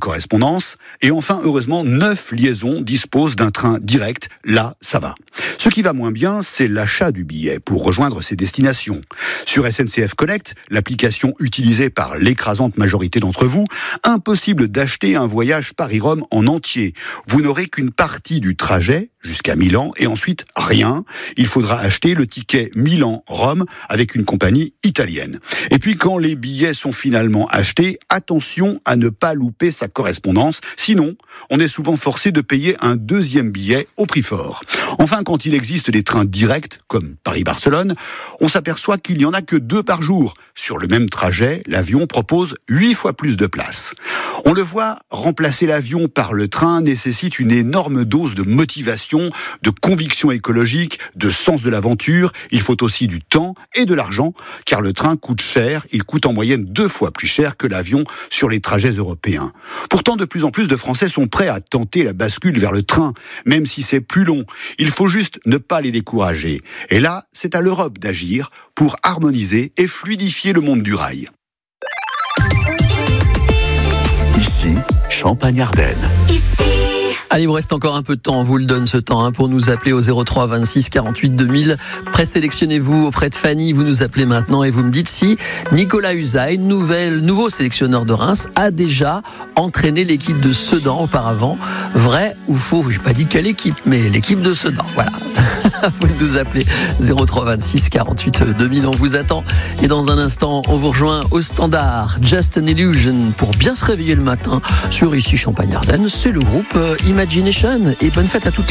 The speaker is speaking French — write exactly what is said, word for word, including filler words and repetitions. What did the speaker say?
correspondance. Et enfin, heureusement, neuf liaisons disposent d'un train direct. Là, ça va. Ce qui va moins bien, c'est l'achat du billet pour rejoindre ses destinations. Sur S N C F Connect, l'application utilisée par l'écrasante majorité d'entre vous, impossible d'acheter un voyage Paris-Rome en entier. Vous n'aurez qu'une partie du trajet jusqu'à Milan et ensuite rien. Il faudra acheter le ticket Milan-Rome avec une compagnie italienne. Et puis quand les billets sont finalement achetés, attention à ne pas louper sa correspondance. Sinon, on est souvent forcé de payer un deuxième billet au prix fort. Enfin, quand il existe des trains directs, comme Paris-Barcelone, on s'aperçoit qu'il n'y en a que deux par jour. Sur le même trajet, l'avion propose huit fois plus de place. On le voit, remplacer l'avion par le train nécessite une énorme dose de motivation, de conviction écologique, de sens de l'aventure. Il faut aussi du temps et de l'argent, car le train coûte cher. Il coûte en moyenne deux fois plus cher que l'avion sur les trajets européens. Pourtant, de plus en plus de Français sont prêts à tenter la bascule vers le train, même si c'est plus long. Il faut juste ne pas les décourager. Et là, c'est à l'Europe d'agir pour harmoniser et fluidifier le monde du rail. Ici, Champagne-Ardenne. Ici. Allez, il vous reste encore un peu de temps, on vous le donne ce temps, hein, pour nous appeler au zéro trois vingt-six quarante-huit deux mille. Présélectionnez-vous auprès de Fanny, vous nous appelez maintenant et vous me dites si Nicolas Usaï, nouvelle, nouveau sélectionneur de Reims, a déjà entraîné l'équipe de Sedan auparavant. Vrai ou faux? J'ai pas dit quelle équipe, mais l'équipe de Sedan, voilà. Vous nous appelez zéro trois vingt-six quarante-huit deux mille, on vous attend. Et dans un instant, on vous rejoint au standard Just an Illusion pour bien se réveiller le matin sur ici Champagne-Ardenne. C'est le groupe Imagination et bonne fête à toutes.